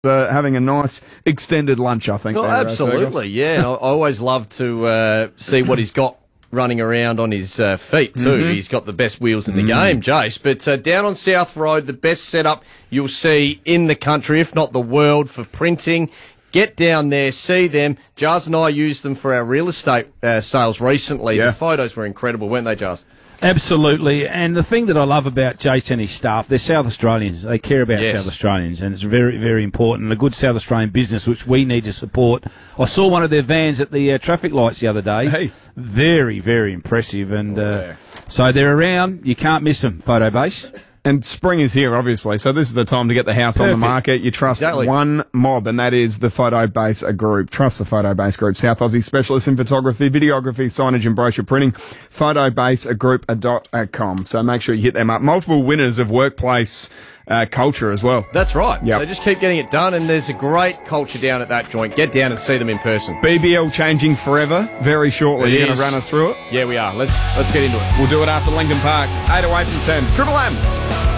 having a nice extended lunch, I think. Well, there, absolutely, yeah. And I always love to see what he's got running around on his feet too. Mm-hmm. He's got the best wheels in the game, Jace. But down on South Road, the best setup you'll see in the country, if not the world, for printing. Get down there, see them. Jars and I used them for our real estate sales recently. Yeah. The photos were incredible, weren't they, Jars? Absolutely, and the thing that I love about Jason and his staff, they're South Australians. They care about Yes. South Australians, and it's very, very important. A good South Australian business, which we need to support. I saw one of their vans at the traffic lights the other day. Hey. Very, very impressive, and yeah. so they're around. You can't miss them, Photobase. And spring is here, obviously, so this is the time to get the house on the Perfect. market. You trust Exactly. one mob, and that is the Photobase Group. Trust the Photobase Group. South Aussie specialists in photography, videography, signage and brochure printing. Photobasegroup.com. So make sure you hit them up. Multiple winners of workplace culture as well. That's right. Yep. They just keep getting it done, and there's a great culture down at that joint. Get down and see them in person. BBL changing forever, very shortly. It You're going is. to run us through it? Yeah, we are. Let's get into it. We'll do it after Lincoln Park. 8 away from 10. Triple M.